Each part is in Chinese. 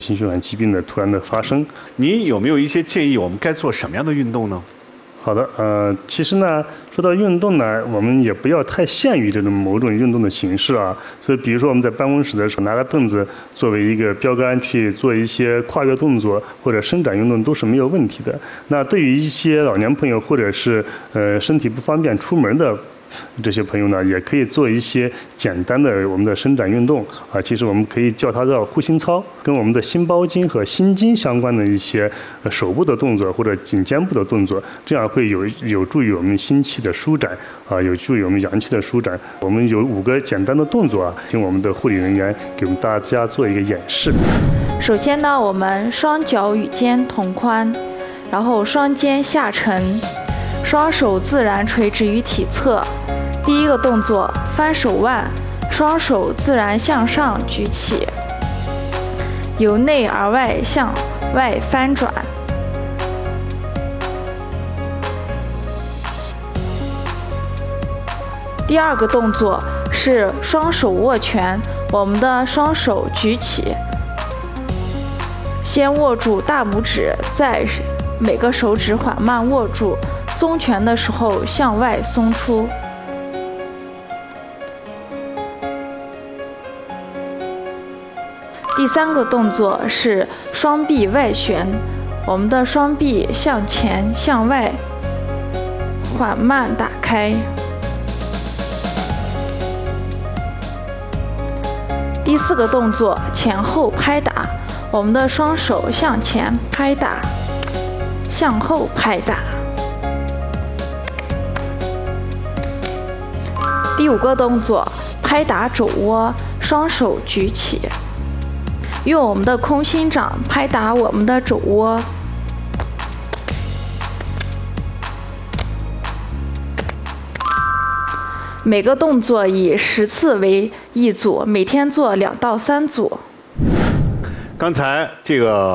心血管疾病的突然的发生。 您有没有一些建议，我们该做什么样的运动呢？ 好的，其实呢，说到运动呢，我们也不要太限于这种某种运动的形式啊。所以，比如说我们在办公室的时候，拿个凳子作为一个标杆去做一些跨越动作或者伸展运动都是没有问题的。那对于一些老年朋友或者是身体不方便出门的这些朋友呢，也可以做一些简单的我们的伸展运动啊。其实我们可以叫它叫护心操，跟我们的心包经和心经相关的一些手部的动作或者颈肩部的动作，这样会有助于我们心气的舒展啊，有助于我们阳气的舒展。我们有5个简单的动作啊，请我们的护理人员给我们大家做一个演示。 首先呢，我们双脚与肩同宽，然后双肩下沉，双手自然垂直于体侧。第一个动作，翻手腕，双手自然向上举起，由内而外向外翻转。第二个动作是双手握拳，我们的双手举起，先握住大拇指，再每个手指缓慢握住，松拳的时候向外松出。第三个动作是双臂外旋，我们的双臂向前向外缓慢打开。第四个动作前后拍打，我们的双手向前拍打，向后拍打。第5个动作拍打肘窝，双手举起，用我们的空心掌拍打我们的肘窝。每个动作以10次为一组，每天做2到3组。 刚才这个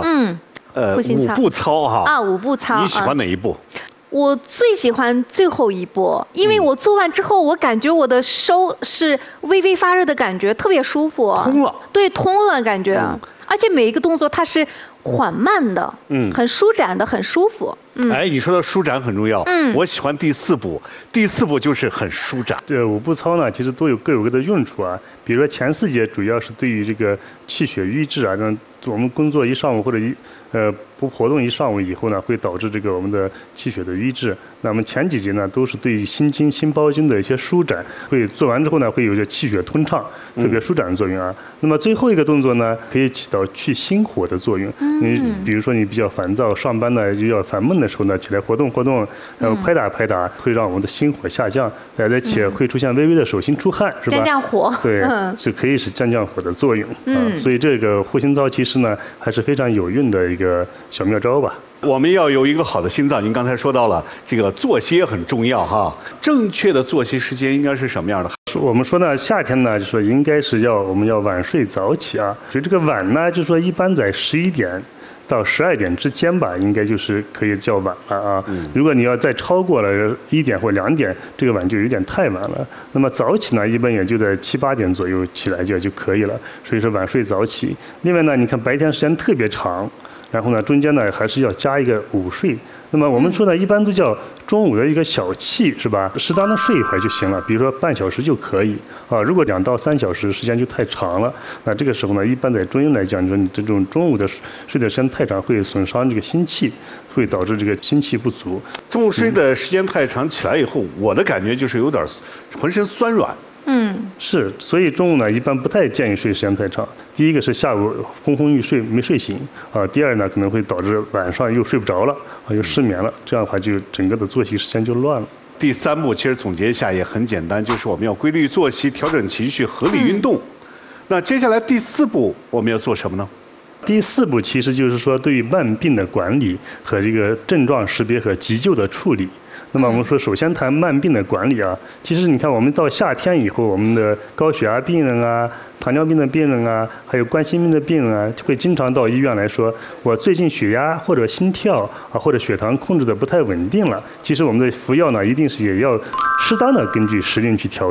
5步操哈啊，5步操， 你喜欢哪一步？ 我最喜欢最后一步，因为我做完之后，我感觉我的手是微微发热的感觉，特别舒服。 通了。 对，通了感觉，而且每一个动作它是缓慢的，很舒展的，很舒服。 哎，你说的舒展很重要。我喜欢第4步，第4步就是很舒展。 这5步操呢，其实都各有各的用处啊。比如说前4节主要是对于这个气血瘀滞啊，让我们工作一上午或者不活动一上午以后呢，会导致这个我们的气血的瘀滞。那么前几节呢，都是对于心经、心包经的一些舒展，会做完之后呢，会有一些气血通畅，特别舒展的作用啊。那么最后一个动作呢，可以起到去心火的作用。你比如说你比较烦躁，上班呢又要烦闷的时候呢，起来活动活动，然后拍打拍打，会让我们的心火下降，而且会出现微微的手心出汗，是吧？ 降火。 对，是可以是降火的作用啊。所以这个护心操其实呢，还是非常有用的一个小妙招吧。 我们要有一个好的心脏，您刚才说到了这个作息也很重要哈。正确的作息时间应该是什么样的？ 我们说呢，夏天呢，就说应该是我们要晚睡早起啊。所以这个晚呢，就说一般在11点到12点之间吧，应该就是可以叫晚了啊。如果你要再超过了1点或2点，这个晚就有点太晚了。那么早起呢，一般也就在7、8点左右起来就可以了。所以说晚睡早起。另外呢，你看白天时间特别长。然后呢，中间呢还是要加一个午睡。那么我们说呢，一般都叫中午的一个小憩，是吧？适当的睡一会儿就行了，比如说半小时就可以啊。如果2到3小时时间就太长了，那这个时候呢，一般在中医来讲，你说你这种中午的睡的时间太长，会损伤这个心气，会导致这个心气不足。 中午睡的时间太长，起来以后，我的感觉就是有点浑身酸软。 是，所以中午呢，一般不太建议睡时间太长。第一个是下午昏昏欲睡没睡醒啊，第二呢可能会导致晚上又睡不着了啊，又失眠了，这样的话就整个的作息时间就乱了。 第3步其实总结一下也很简单，就是我们要规律作息，调整情绪，合理运动。那接下来第4步我们要做什么呢？ 第4步其实就是说对于慢病的管理和这个症状识别和急救的处理。那么我们说，首先谈慢病的管理啊，其实你看，我们到夏天以后，我们的高血压病人啊、糖尿病的病人啊，还有冠心病的病人啊，会经常到医院来说，我最近血压或者心跳啊或者血糖控制的不太稳定了。其实我们的服药呢，一定是也要适当的根据时令去调节。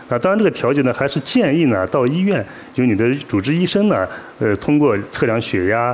啊，当然这个调节呢，还是建议呢到医院由你的主治医生呢，通过测量血压